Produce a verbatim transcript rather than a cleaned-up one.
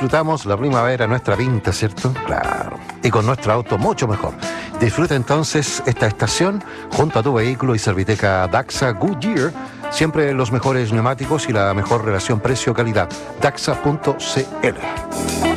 disfrutamos la primavera en nuestra pinta, ¿cierto? Claro. Y con nuestro auto mucho mejor. Disfruta entonces esta estación junto a tu vehículo y Serviteca Daxa Goodyear. Siempre los mejores neumáticos y la mejor relación precio-calidad. Daxa punto c l.